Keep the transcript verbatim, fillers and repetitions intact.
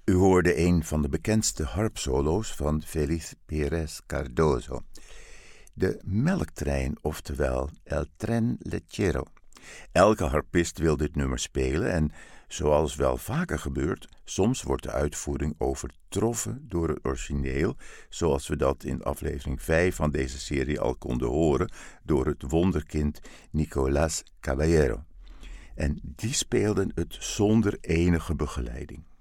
U hoorde een van de bekendste harpsolo's van Félix Pérez Cardozo. De melktrein, oftewel El Tren Lechero. Elke harpist wil dit nummer spelen en, zoals wel vaker gebeurt, soms wordt de uitvoering overtroffen door het origineel, zoals we dat in aflevering vijf van deze serie al konden horen door het wonderkind Nicolás Caballero. En die speelden het zonder enige begeleiding.